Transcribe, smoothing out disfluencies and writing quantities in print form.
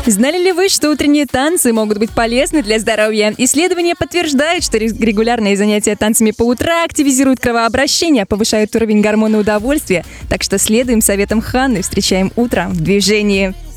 Знали ли вы, что утренние танцы могут быть полезны для здоровья? Исследования подтверждают, что регулярные занятия танцами по утрам активизируют кровообращение, повышают уровень гормона удовольствия. Так что следуем советам Ханны, встречаем утро в движении.